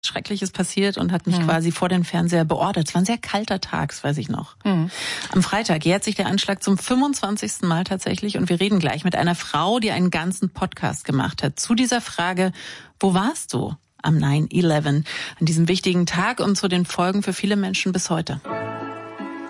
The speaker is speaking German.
Schreckliches passiert und hat mich quasi vor den Fernseher beordert. Es war ein sehr kalter Tag, das weiß ich noch. Am Freitag jährt sich der Anschlag zum 25. Mal tatsächlich und wir reden gleich mit einer Frau, die einen ganzen Podcast gemacht hat zu dieser Frage, wo warst du am 9/11, an diesem wichtigen Tag und zu den Folgen für viele Menschen bis heute.